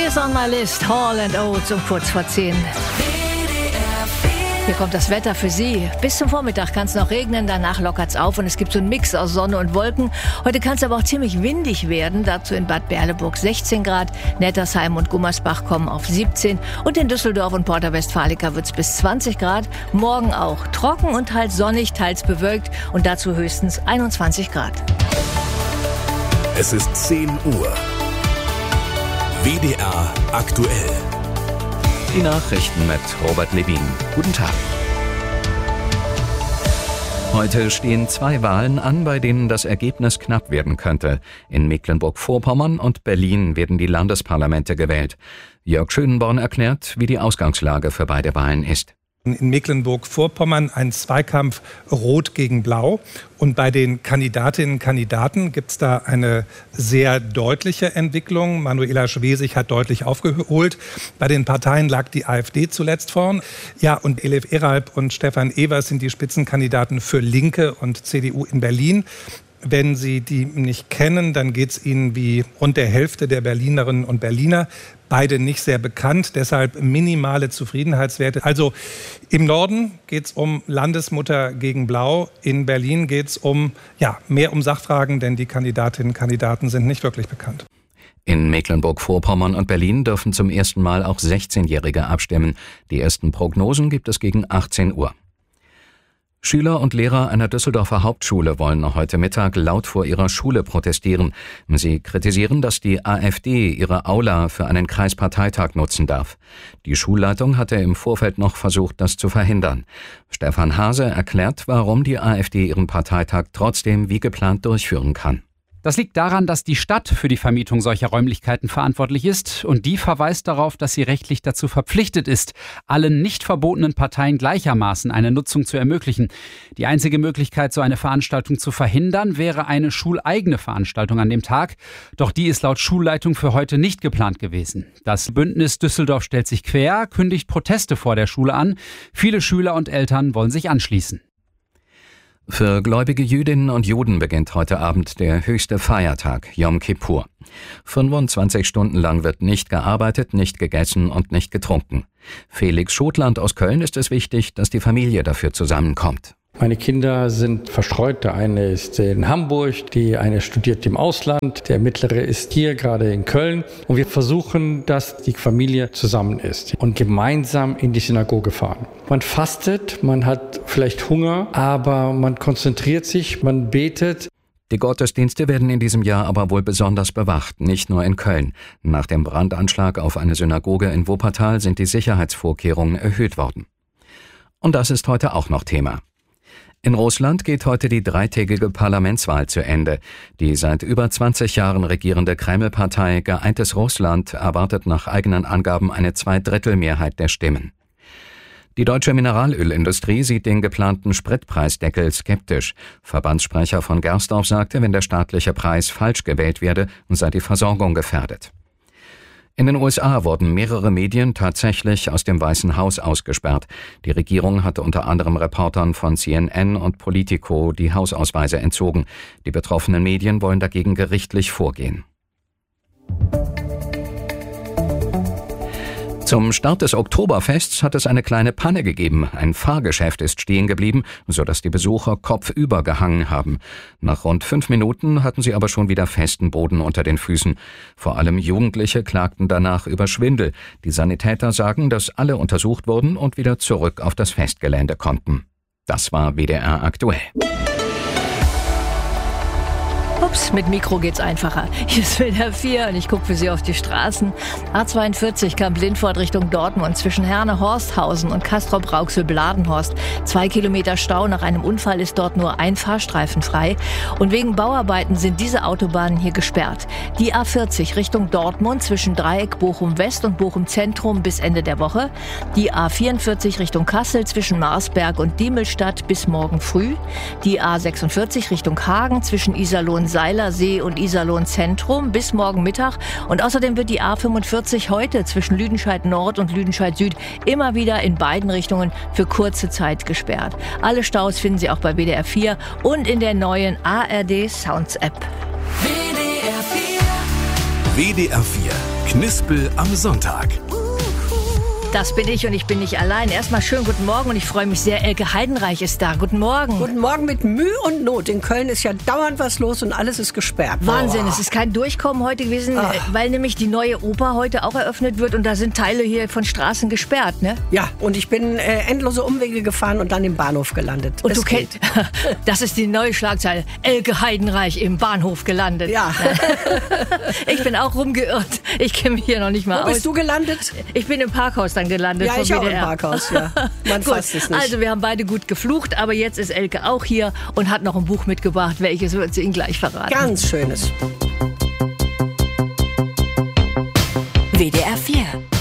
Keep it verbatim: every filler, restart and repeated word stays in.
Here's on my list, Hall and Oates um kurz vor zehn. Hier kommt das Wetter für Sie. Bis zum Vormittag kann es noch regnen, danach lockert es auf und es gibt so einen Mix aus Sonne und Wolken. Heute kann es aber auch ziemlich windig werden. Dazu in Bad Berleburg sechzehn Grad, Nettersheim und Gummersbach kommen auf siebzehn und in Düsseldorf und Porta Westfalica wird es bis zwanzig Grad. Morgen auch trocken und teils sonnig, teils bewölkt und dazu höchstens einundzwanzig Grad. Es ist zehn Uhr. W D R aktuell. Die Nachrichten mit Robert Levin. Guten Tag. Heute stehen zwei Wahlen an, bei denen das Ergebnis knapp werden könnte. In Mecklenburg-Vorpommern und Berlin werden die Landesparlamente gewählt. Jörg Schönborn erklärt, wie die Ausgangslage für beide Wahlen ist. In Mecklenburg-Vorpommern ein Zweikampf Rot gegen Blau. Und bei den Kandidatinnen und Kandidaten gibt es da eine sehr deutliche Entwicklung. Manuela Schwesig hat deutlich aufgeholt. Bei den Parteien lag die AfD zuletzt vorn. Ja, und Elif Eralp und Stefan Evers sind die Spitzenkandidaten für Linke und C D U in Berlin. Wenn Sie die nicht kennen, dann geht es Ihnen wie rund der Hälfte der Berlinerinnen und Berliner. Beide nicht sehr bekannt, deshalb minimale Zufriedenheitswerte. Also im Norden geht es um Landesmutter gegen Blau. In Berlin geht es um, ja, mehr um Sachfragen, denn die Kandidatinnen und Kandidaten sind nicht wirklich bekannt. In Mecklenburg-Vorpommern und Berlin dürfen zum ersten Mal auch sechzehnjährige abstimmen. Die ersten Prognosen gibt es gegen achtzehn Uhr. Schüler und Lehrer einer Düsseldorfer Hauptschule wollen heute Mittag laut vor ihrer Schule protestieren. Sie kritisieren, dass die AfD ihre Aula für einen Kreisparteitag nutzen darf. Die Schulleitung hatte im Vorfeld noch versucht, das zu verhindern. Stefan Hase erklärt, warum die AfD ihren Parteitag trotzdem wie geplant durchführen kann. Das liegt daran, dass die Stadt für die Vermietung solcher Räumlichkeiten verantwortlich ist und die verweist darauf, dass sie rechtlich dazu verpflichtet ist, allen nicht verbotenen Parteien gleichermaßen eine Nutzung zu ermöglichen. Die einzige Möglichkeit, so eine Veranstaltung zu verhindern, wäre eine schuleigene Veranstaltung an dem Tag. Doch die ist laut Schulleitung für heute nicht geplant gewesen. Das Bündnis Düsseldorf stellt sich quer, kündigt Proteste vor der Schule an. Viele Schüler und Eltern wollen sich anschließen. Für gläubige Jüdinnen und Juden beginnt heute Abend der höchste Feiertag, Yom Kippur. fünfundzwanzig Stunden lang wird nicht gearbeitet, nicht gegessen und nicht getrunken. Felix Schotland aus Köln ist es wichtig, dass die Familie dafür zusammenkommt. Meine Kinder sind verstreut. Der eine ist in Hamburg, die eine studiert im Ausland, der mittlere ist hier gerade in Köln. Und wir versuchen, dass die Familie zusammen ist und gemeinsam in die Synagoge fahren. Man fastet, man hat vielleicht Hunger, aber man konzentriert sich, man betet. Die Gottesdienste werden in diesem Jahr aber wohl besonders bewacht, nicht nur in Köln. Nach dem Brandanschlag auf eine Synagoge in Wuppertal sind die Sicherheitsvorkehrungen erhöht worden. Und das ist heute auch noch Thema. In Russland geht heute die dreitägige Parlamentswahl zu Ende. Die seit über zwanzig Jahren regierende Kreml-Partei Geeintes Russland erwartet nach eigenen Angaben eine Zweidrittelmehrheit der Stimmen. Die deutsche Mineralölindustrie sieht den geplanten Spritpreisdeckel skeptisch. Verbandssprecher von Gersdorf sagte, wenn der staatliche Preis falsch gewählt werde, sei die Versorgung gefährdet. In den U S A wurden mehrere Medien tatsächlich aus dem Weißen Haus ausgesperrt. Die Regierung hatte unter anderem Reportern von C N N und Politico die Hausausweise entzogen. Die betroffenen Medien wollen dagegen gerichtlich vorgehen. Zum Start des Oktoberfests hat es eine kleine Panne gegeben. Ein Fahrgeschäft ist stehen geblieben, sodass die Besucher kopfüber gehangen haben. Nach rund fünf Minuten hatten sie aber schon wieder festen Boden unter den Füßen. Vor allem Jugendliche klagten danach über Schwindel. Die Sanitäter sagen, dass alle untersucht wurden und wieder zurück auf das Festgelände konnten. Das war W D R aktuell. Ups, mit Mikro geht's einfacher. Hier ist W D R vier und ich gucke für Sie auf die Straßen. A zweiundvierzig Kamp-Lindfort Richtung Dortmund zwischen Herne-Horsthausen und Castrop-Rauxel-Bladenhorst. Zwei Kilometer Stau. Nach einem Unfall ist dort nur ein Fahrstreifen frei. Und wegen Bauarbeiten sind diese Autobahnen hier gesperrt. Die A vierzig Richtung Dortmund zwischen Dreieck Bochum-West und Bochum-Zentrum bis Ende der Woche. Die A vierundvierzig Richtung Kassel zwischen Marsberg und Diemelstadt bis morgen früh. Die A sechsundvierzig Richtung Hagen zwischen Iserlohn Seilersee und Iserlohn Zentrum bis morgen Mittag. Und außerdem wird die A fünfundvierzig heute zwischen Lüdenscheid Nord und Lüdenscheid Süd immer wieder in beiden Richtungen für kurze Zeit gesperrt. Alle Staus finden Sie auch bei W D R vier und in der neuen A R D Sounds App. W D R vier. W D R vier. Knispel am Sonntag. Das bin ich und ich bin nicht allein. Erstmal schönen guten Morgen und ich freue mich sehr. Elke Heidenreich ist da. Guten Morgen. Guten Morgen mit Mühe und Not. In Köln ist ja dauernd was los und alles ist gesperrt. Wahnsinn, Boah. es ist kein Durchkommen heute gewesen, Ach. weil nämlich die neue Oper heute auch eröffnet wird und da sind Teile hier von Straßen gesperrt, ne? Ja, und ich bin äh, endlose Umwege gefahren und dann im Bahnhof gelandet. Und Es du kennst, das ist die neue Schlagzeile. Elke Heidenreich im Bahnhof gelandet. Ja. Ich bin auch rumgeirrt. Ich kenne mich hier noch nicht mal Wo aus. bist du gelandet? Ich bin im Parkhaus dann gelandet. Ja, vom ich auch W D R. im Parkhaus, ja. Man Gut, fasst es nicht. also wir haben beide gut geflucht, aber jetzt ist Elke auch hier und hat noch ein Buch mitgebracht. Welches wird sie Ihnen gleich verraten? Ganz schönes. W D R vier